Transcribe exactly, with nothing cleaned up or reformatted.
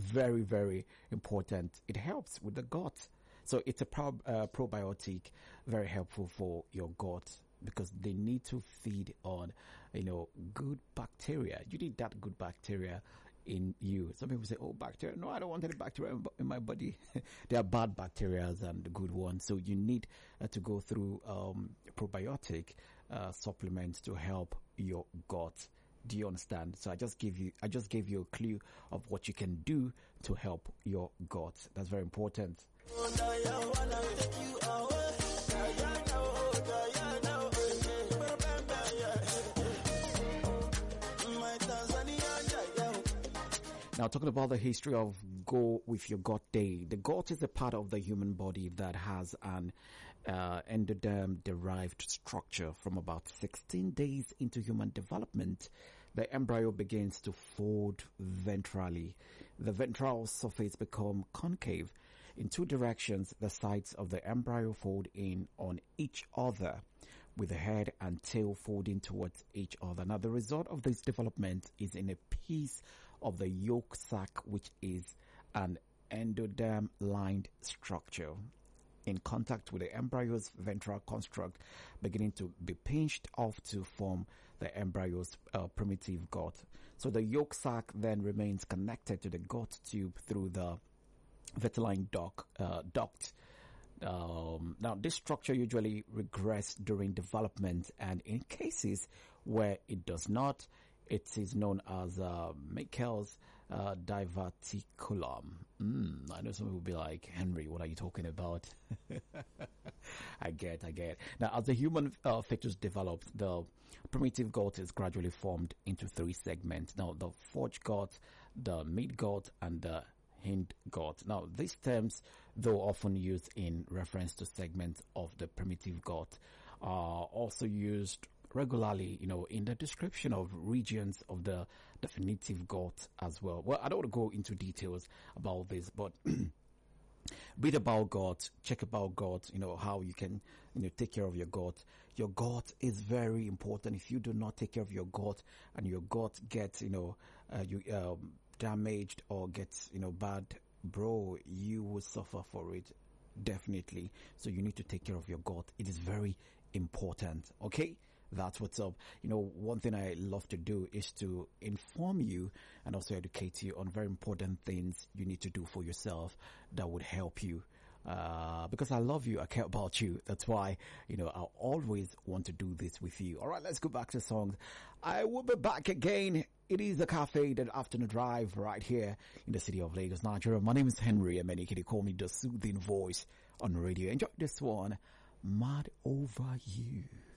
very, very important. It helps with the gut. So it's a pro- uh, probiotic, very helpful for your gut, because they need to feed on, you know, good bacteria. You need that good bacteria in you. Some people say, oh, bacteria. No, I don't want any bacteria in my body. There are bad bacteria and good ones. So you need uh, to go through um, probiotic uh, supplements to help your gut. Do you understand? So I just give you, I just gave you a clue of what you can do to help your gut. That's very important. Now, talking about the history of Go With Your Gut Day. The gut is a part of the human body that has an uh, endoderm-derived structure. From about sixteen days into human development, the embryo begins to fold ventrally. The ventral surface becomes concave. In two directions, the sides of the embryo fold in on each other, with the head and tail folding towards each other. Now, the result of this development is in a piece of the yolk sac, which is an endoderm-lined structure in contact with the embryo's ventral construct, beginning to be pinched off to form the embryo's uh, primitive gut. So the yolk sac then remains connected to the gut tube through the vitelline duct. Uh, duct. Um, now, this structure usually regress during development, and in cases where it does not, it is known as uh, Meckel's uh, diverticulum. Mm, I know some people will be like, Henry, what are you talking about? I get, I get. Now, as the human uh, fetus develops, the primitive gut is gradually formed into three segments. Now, the foregut, the midgut, and the hindgut. Now, these terms, though often used in reference to segments of the primitive gut, are also used regularly, you know, in the description of regions of the definitive gut as well. Well, I don't want to go into details about this, but read about gut, check about gut, you know, how you can, you know, take care of your gut. Your gut is very important. If you do not take care of your gut and your gut gets, you know, uh, you, um, damaged or gets, you know, bad, bro, you will suffer for it. Definitely. So you need to take care of your gut. It is very important. Okay? That's what's up. You know, one thing I love to do is to inform you and also educate you on very important things you need to do for yourself that would help you. Uh, because I love you, I care about you. That's why, you know, I always want to do this with you. All right, let's go back to songs. I will be back again. It is the Cafe, the afternoon drive right here in the city of Lagos, Nigeria. My name is Henry, and many can call me the soothing voice on radio. Enjoy this one, Mad Over You.